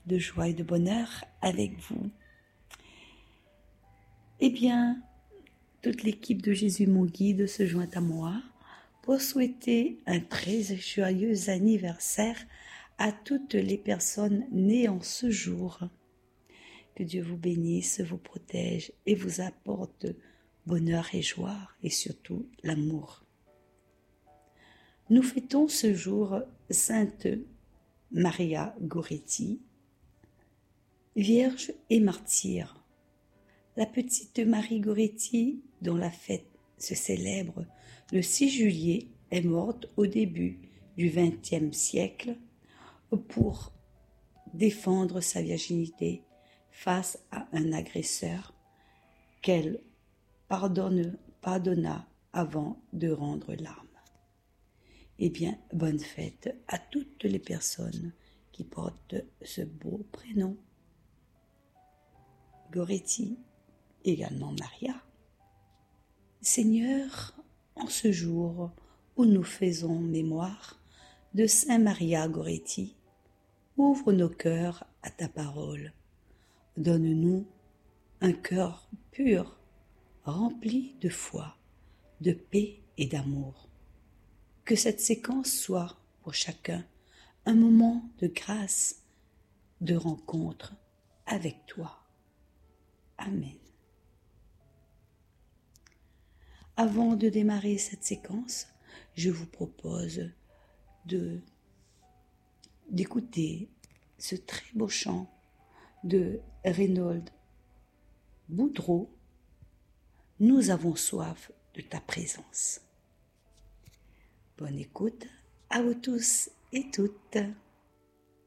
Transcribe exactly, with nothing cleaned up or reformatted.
de joie et de bonheur avec vous. Eh bien, toute l'équipe de Jésus mon guide se joint à moi pour souhaiter un très joyeux anniversaire à toutes les personnes nées en ce jour. Que Dieu vous bénisse, vous protège et vous apporte bonheur et joie et surtout l'amour. Nous fêtons ce jour Sainte Maria Goretti, Vierge et martyre. La petite Marie Goretti, dont la fête se célèbre le six juillet, est morte au début du vingtième siècle pour défendre sa virginité face à un agresseur qu'elle pardonne, pardonna avant de rendre l'âme. Eh bien, bonne fête à toutes les personnes qui portent ce beau prénom. Goretti, également Maria. Seigneur, en ce jour où nous faisons mémoire de Saint Maria Goretti, ouvre nos cœurs à ta parole. Donne-nous un cœur pur, rempli de foi, de paix et d'amour. Que cette séquence soit pour chacun un moment de grâce, de rencontre avec toi. Amen. Avant de démarrer cette séquence, je vous propose de, d'écouter ce très beau chant de Reynold Boudreau, « Nous avons soif de ta présence ». Bonne écoute à vous tous et toutes.